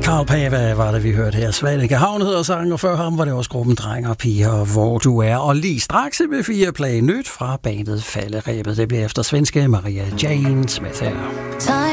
Carl Pava var det, vi hørte her. Svanike Havn hedder sangen, og før ham var det også gruppen Dreng og Piger, Hvor du er. Og lige straks med 4 play nyt fra bandet Falderebet. Det bliver efter svenske Maria Jane Smith her.